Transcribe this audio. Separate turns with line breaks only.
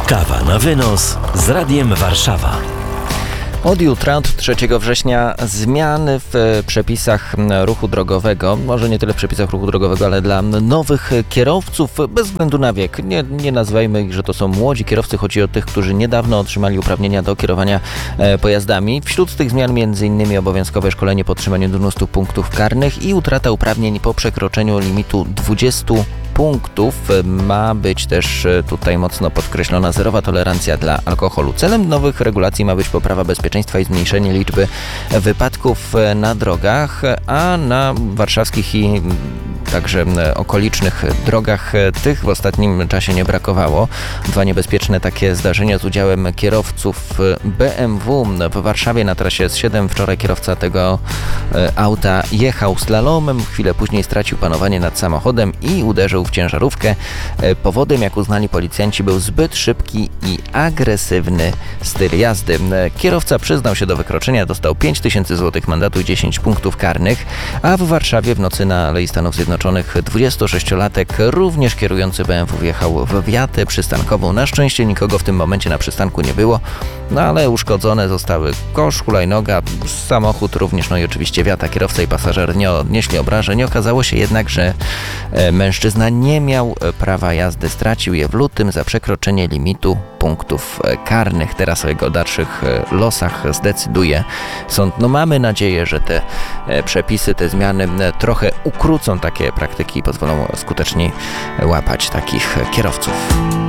Kawa na wynos z Radiem Warszawa.
Od jutra, od 3 września zmiany w przepisach ruchu drogowego, może nie tyle w przepisach ruchu drogowego, ale dla nowych kierowców bez względu na wiek. Nie nazywajmy ich, że to są młodzi kierowcy, chodzi o tych, którzy niedawno otrzymali uprawnienia do kierowania pojazdami. Wśród tych zmian m.in. obowiązkowe szkolenie po otrzymaniu 12 punktów karnych i utrata uprawnień po przekroczeniu limitu 20 punktów. Ma być też tutaj mocno podkreślona zerowa tolerancja dla alkoholu. Celem nowych regulacji ma być poprawa bezpieczeństwa i zmniejszenie liczby wypadków na drogach, a na warszawskich i także okolicznych drogach tych w ostatnim czasie nie brakowało. 2 niebezpieczne takie zdarzenia z udziałem kierowców BMW w Warszawie na trasie S7. Wczoraj kierowca tego auta jechał slalomem, chwilę później stracił panowanie nad samochodem i uderzył w ciężarówkę. Powodem, jak uznali policjanci, był zbyt szybki i agresywny styl jazdy. Kierowca przyznał się do wykroczenia, dostał 5000 zł mandatu i 10 punktów karnych, a w Warszawie w nocy na Alei Stanów Zjednoczonych 26-latek, również kierujący BMW, wjechał w wiatę przystankową. Na szczęście nikogo w tym momencie na przystanku nie było, ale uszkodzone zostały kosz, hulajnoga, samochód również, i oczywiście wiata. Kierowca i pasażer nie odnieśli obrażeń. Okazało się jednak, że mężczyzna nie miał prawa jazdy. Stracił je w lutym za przekroczenie limitu punktów karnych. Teraz o jego dalszych losach zdecyduje sąd. Mamy nadzieję, że te przepisy, te zmiany trochę ukrócą takie praktyki i pozwolą skutecznie łapać takich kierowców.